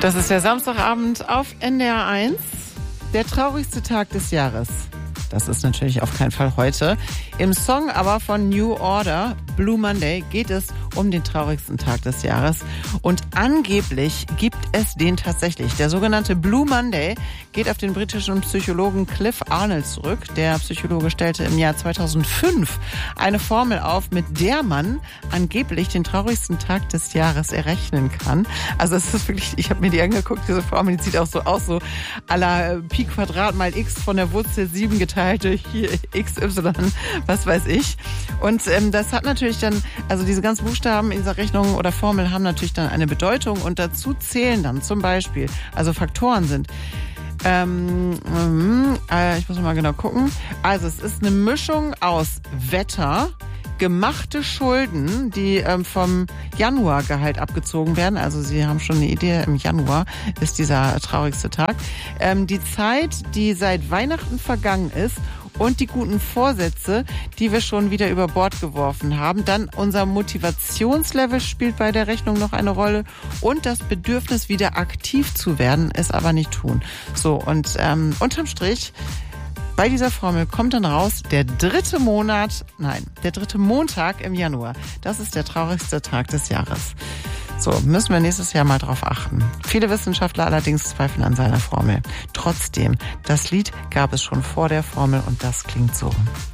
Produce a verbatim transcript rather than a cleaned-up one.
Das ist der Samstagabend auf N D R eins, der traurigste Tag des Jahres. Das ist natürlich auf keinen Fall heute. Im Song aber von New Order, Blue Monday, geht es um den traurigsten Tag des Jahres. Und angeblich gibt es den tatsächlich. Der sogenannte Blue Monday geht auf den britischen Psychologen Cliff Arnold zurück. Der Psychologe stellte im Jahr zweitausendfünf eine Formel auf, mit der man angeblich den traurigsten Tag des Jahres errechnen kann. Also es ist wirklich, ich habe mir die angeguckt, diese Formel, die sieht auch so aus, so à la Pi Quadrat mal X von der Wurzel sieben geteilt durch X Y, was weiß ich. Und ähm, das hat natürlich dann, also diese ganzen Buchstaben in dieser Rechnung oder Formel haben natürlich dann eine Bedeutung und dazu zählen dann zum Beispiel, also Faktoren sind, ähm, äh, ich muss mal genau gucken, also es ist eine Mischung aus Wetter, gemachte Schulden, die ähm, vom Januargehalt abgezogen werden. Also Sie haben schon eine Idee, im Januar ist dieser traurigste Tag. Ähm, die Zeit, die seit Weihnachten vergangen ist und die guten Vorsätze, die wir schon wieder über Bord geworfen haben. Dann unser Motivationslevel spielt bei der Rechnung noch eine Rolle und das Bedürfnis, wieder aktiv zu werden, es aber nicht tun. So, und ähm, unterm Strich bei dieser Formel kommt dann raus, der dritte Monat, nein, der dritte Montag im Januar. Das ist der traurigste Tag des Jahres. So, müssen wir nächstes Jahr mal drauf achten. Viele Wissenschaftler allerdings zweifeln an seiner Formel. Trotzdem, das Lied gab es schon vor der Formel und das klingt so.